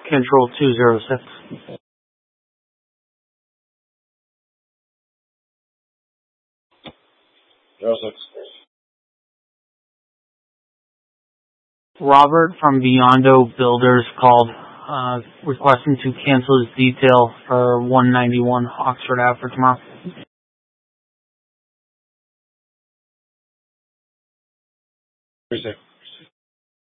Control 206. Robert from Biondo Builders called requesting to cancel his detail for 191 Oxford Ave for tomorrow. Thursday.